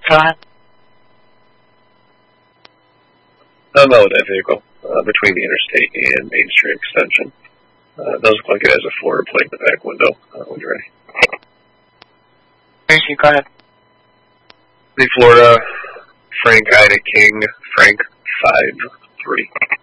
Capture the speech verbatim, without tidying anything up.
Go ahead. I'm out with that vehicle uh, between the interstate and Main Street extension. Uh, it does look like it has a Florida plate in the back window uh, when you're ready. Tracy, go ahead. The Florida, Frank Ida King, Frank five three.